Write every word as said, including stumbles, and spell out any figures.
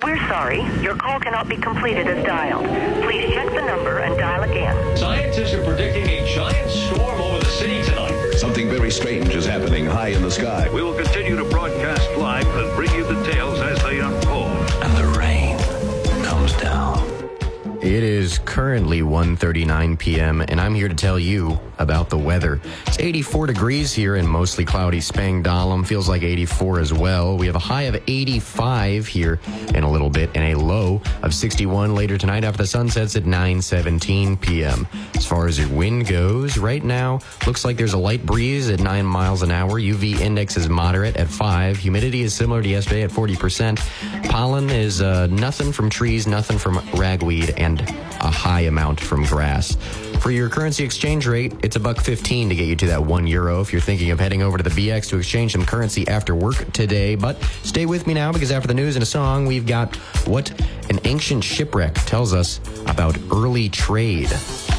We're sorry. Your call cannot be completed as dialed. Please check the number and dial again. Scientists are predicting a giant storm over the city tonight. Something very strange is happening high in the sky. We will continue to broadcast live and bring you details as they unfold. And the rain comes down. It is currently one thirty-nine p.m., and I'm here to tell you about the weather. It's eighty-four degrees here in mostly cloudy Spangdahlem. Feels like eighty-four as well. We have a high of eighty-five here in a little bit and a low of sixty-one later tonight after the sun sets at nine seventeen p.m. As far as your wind goes, right now, looks like there's a light breeze at nine miles an hour. U V index is moderate at five. Humidity is similar to yesterday at forty percent. Pollen is uh, nothing from trees, nothing from ragweed, and a high amount from grass. For your currency exchange rate, it's a buck fifteen to get you to that one euro if you're thinking of heading over to the B X to exchange some currency after work today. But stay with me now, because after the news and a song, we've got what an ancient shipwreck tells us about early trade.